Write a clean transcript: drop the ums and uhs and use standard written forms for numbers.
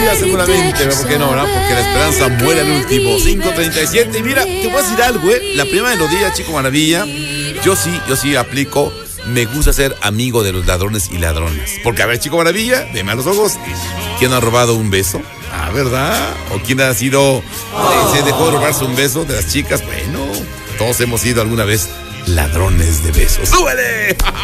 día seguramente, ¿por qué no? Porque la esperanza muere al último. 5:37. Y mira, te voy a decir algo, La primera melodía, Chico Maravilla, yo sí aplico. Me gusta ser amigo de los ladrones y ladronas. Porque, a ver, Chico Maravilla, deme a los ojos. ¿Quién ha robado un beso? Ah, ¿verdad? ¿O quién ha sido, se dejó de robarse un beso de las chicas? Bueno, todos hemos sido alguna vez ladrones de besos. ¡Súbele!